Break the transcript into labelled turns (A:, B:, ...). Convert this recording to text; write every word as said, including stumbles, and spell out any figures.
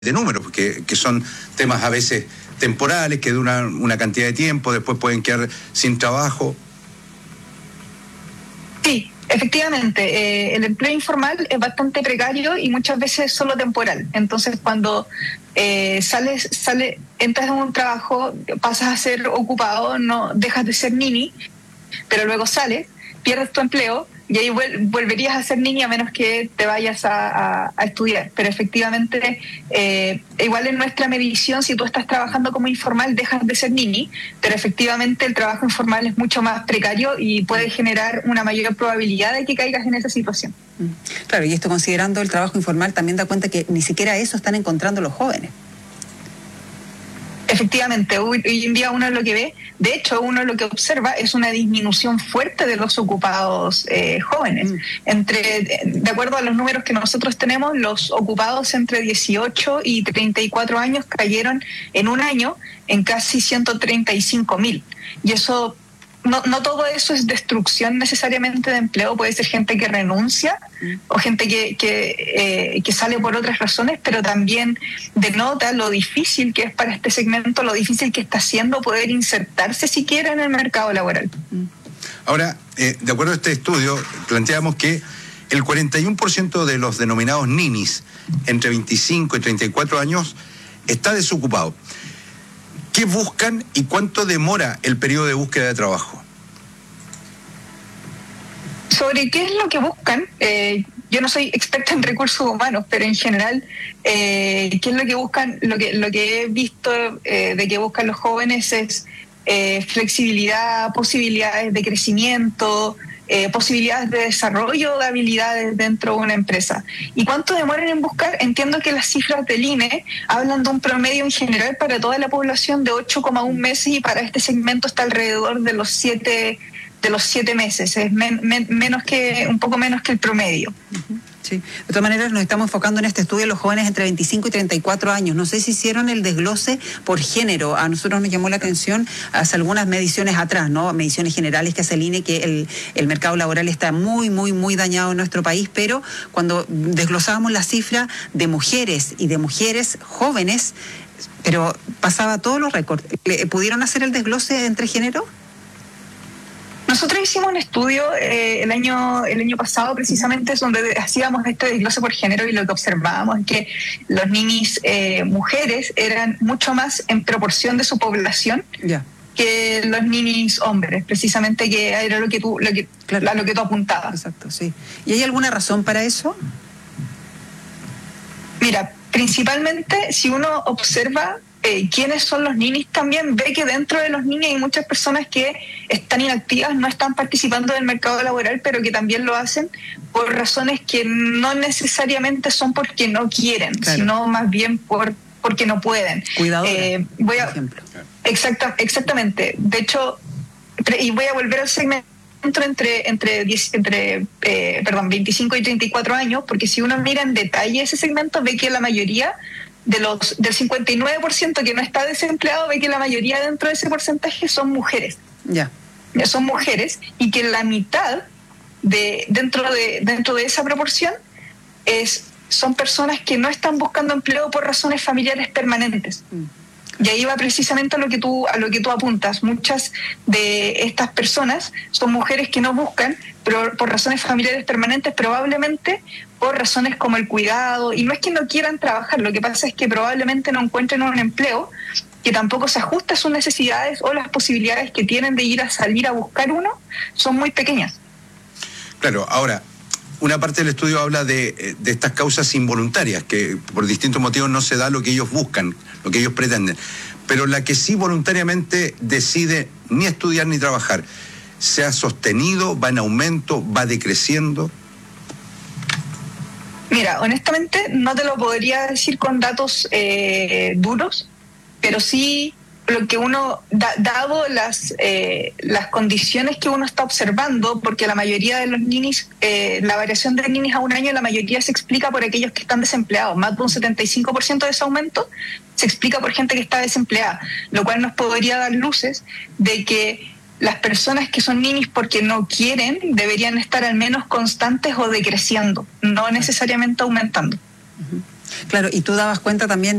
A: de números, que, que son temas a veces temporales, que duran una cantidad de tiempo, después pueden quedar sin trabajo.
B: Sí, efectivamente, eh, el empleo informal es bastante precario y muchas veces solo temporal. Entonces, cuando eh, sales, sale, entras en un trabajo, pasas a ser ocupado, no dejas de ser nini, pero luego sales, pierdes tu empleo y ahí vuel- volverías a ser niña a menos que te vayas a, a, a estudiar. Pero efectivamente, eh, igual en nuestra medición, si tú estás trabajando como informal, dejas de ser niñi, pero efectivamente el trabajo informal es mucho más precario y puede generar una mayor probabilidad de que caigas en esa situación.
C: Claro, y esto considerando el trabajo informal también da cuenta que ni siquiera eso están encontrando los jóvenes.
B: Efectivamente, hoy, hoy en día uno lo que ve, de hecho uno lo que observa es una disminución fuerte de los ocupados eh, jóvenes. Mm. Entre, de acuerdo a los números que nosotros tenemos, los ocupados entre dieciocho y treinta y cuatro años cayeron en un año en casi ciento treinta y cinco mil. Y eso, no, no todo eso es destrucción necesariamente de empleo, puede ser gente que renuncia mm. o gente que, que, eh, que sale por otras razones, pero también denota lo difícil que es para este segmento, lo difícil que está haciendo poder insertarse siquiera en el mercado laboral.
A: Ahora, eh, de acuerdo a este estudio, planteamos que el cuarenta y uno por ciento de los denominados ninis entre veinticinco y treinta y cuatro años está desocupado. ¿Qué buscan y cuánto demora el periodo de búsqueda de trabajo?
B: Sobre qué es lo que buscan, eh, yo no soy experta en recursos humanos, pero en general, eh, qué es lo que buscan, lo que, lo que he visto eh, de que buscan los jóvenes es eh, flexibilidad, posibilidades de crecimiento, eh, posibilidades de desarrollo de habilidades dentro de una empresa. ¿Y cuánto demoran en buscar? Entiendo que las cifras del I N E hablan de un promedio en general para toda la población de ocho coma uno meses y para este segmento está alrededor de los siete de los siete meses, es men, men, menos que un poco menos que el promedio.
C: Uh-huh. Sí. De todas maneras, nos estamos enfocando en este estudio los jóvenes entre veinticinco y treinta y cuatro años. No sé si hicieron el desglose por género. A nosotros nos llamó la atención hace algunas mediciones atrás, ¿no? Mediciones generales que hace el I N E, que el, el mercado laboral está muy, muy, muy dañado en nuestro país, pero cuando desglosábamos la cifra de mujeres y de mujeres jóvenes, pero pasaba todos los récords. ¿Pudieron hacer el desglose entre género?
B: Nosotros hicimos un estudio eh, el año el año pasado precisamente donde hacíamos este desglose por género y lo que observábamos es que los ninis eh, mujeres eran mucho más en proporción de su población yeah. que los ninis hombres, precisamente que era lo que tú lo que, claro. a lo que tú apuntabas.
C: Exacto, sí. ¿Y hay alguna razón para eso?
B: Mira, principalmente si uno observa Eh, quiénes son los ninis, también ve que dentro de los ninis hay muchas personas que están inactivas, no están participando del mercado laboral, pero que también lo hacen por razones que no necesariamente son porque no quieren, claro. sino más bien por porque no pueden.
C: Cuidado.
B: Eh, voy a,
C: por ejemplo.
B: Exacta, exactamente. De hecho, y voy a volver al segmento entre entre diez, entre eh, perdón veinticinco y treinta y cuatro años, porque si uno mira en detalle ese segmento ve que la mayoría de los del cincuenta y nueve por ciento que no está desempleado ve que la mayoría dentro de ese porcentaje son mujeres.
C: Ya.
B: Yeah. Son mujeres y que la mitad de dentro de dentro de esa proporción es son personas que no están buscando empleo por razones familiares permanentes. Mm. Y ahí va precisamente a lo que tú a lo que tú apuntas. Muchas de estas personas son mujeres que no buscan pero por razones familiares permanentes, probablemente por razones como el cuidado, y no es que no quieran trabajar, lo que pasa es que probablemente no encuentren un empleo que tampoco se ajuste a sus necesidades o las posibilidades que tienen de ir a salir a buscar uno son muy pequeñas.
A: Claro, ahora, una parte del estudio habla de, de estas causas involuntarias, que por distintos motivos no se da lo que ellos buscan, lo que ellos pretenden, pero la que sí voluntariamente decide ni estudiar ni trabajar, ¿se ha sostenido, va en aumento, va decreciendo?
B: Mira, honestamente no te lo podría decir con datos eh, duros, pero sí lo que uno, da, dado las eh, las condiciones que uno está observando, porque la mayoría de los ninis, eh, la variación de ninis a un año, la mayoría se explica por aquellos que están desempleados. Más de un setenta y cinco por ciento de ese aumento se explica por gente que está desempleada, lo cual nos podría dar luces de que las personas que son ninis porque no quieren deberían estar al menos constantes o decreciendo, no necesariamente aumentando.
C: Uh-huh. Claro, y tú dabas cuenta también